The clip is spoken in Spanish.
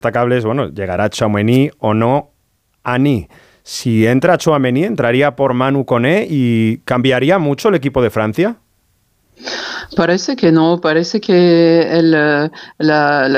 destacables, bueno, llegará Tchouaméni o no Ani. Si entra Tchouaméni, entraría por Manu Koné y ¿cambiaría mucho el equipo de Francia? Parece que no, parece que la